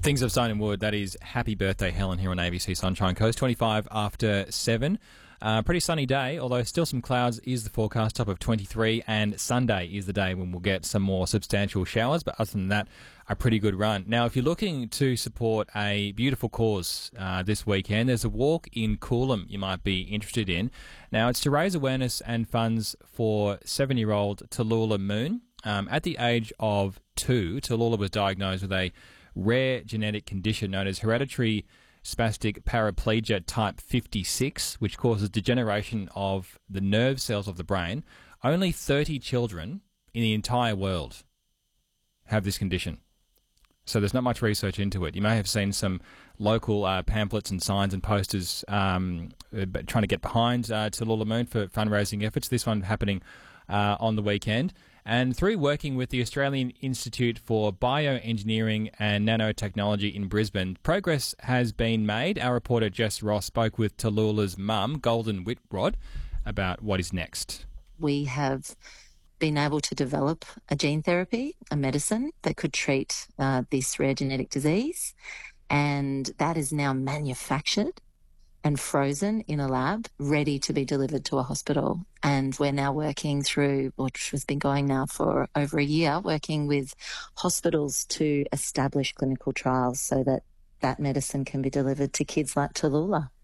Things of Stone and Wood, that is Happy Birthday Helen here on ABC Sunshine Coast. 25 after 7. Pretty sunny day, although still some clouds is the forecast, top of 23, and Sunday is the day when we'll get some more substantial showers, but other than that, a pretty good run. Now, if you're looking to support a beautiful cause this weekend, there's a walk in Coolum you might be interested in. Now, it's to raise awareness and funds for 7-year-old Tallulah Moon. At the age of 2, Tallulah was diagnosed with a rare genetic condition known as hereditary spastic paraplegia type 56, which causes degeneration of the nerve cells of the brain. Only 30 children in the entire world have this condition. So there's not much research into it. You may have seen some local pamphlets and signs and posters trying to get behind Tallulah Moon for fundraising efforts. This one happening on the weekend. And through working with the Australian Institute for Bioengineering and Nanotechnology in Brisbane, progress has been made. Our reporter Jess Ross spoke with Tallulah's mum, Golden Whitrod, about what is next. We have been able to develop a gene therapy, a medicine that could treat this rare genetic disease, and that is now manufactured and frozen in a lab, ready to be delivered to a hospital. And we're now working through, which has been going now for over a year, working with hospitals to establish clinical trials so that that medicine can be delivered to kids like Tallulah.